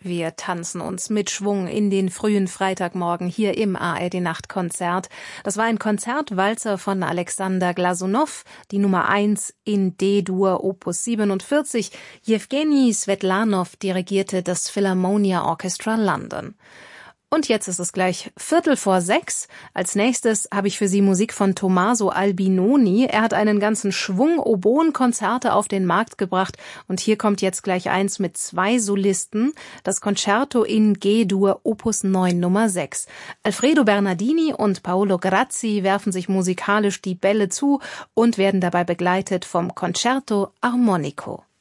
Wir tanzen uns mit Schwung in den frühen Freitagmorgen hier im ARD-Nachtkonzert. Das war ein Konzertwalzer von Alexander Glasunow, die Nummer 1 in D-Dur Opus 47. Jewgeni Svetlanov dirigierte das Philharmonia Orchestra London. Und jetzt ist es gleich 5:45. Als nächstes habe ich für Sie Musik von Tommaso Albinoni. Er hat einen ganzen Schwung Oboenkonzerte auf den Markt gebracht. Und hier kommt jetzt gleich eins mit 2 Solisten. Das Concerto in G-Dur Opus 9 Nummer 6. Alfredo Bernardini und Paolo Grazzi werfen sich musikalisch die Bälle zu und werden dabei begleitet vom Concerto Armonico.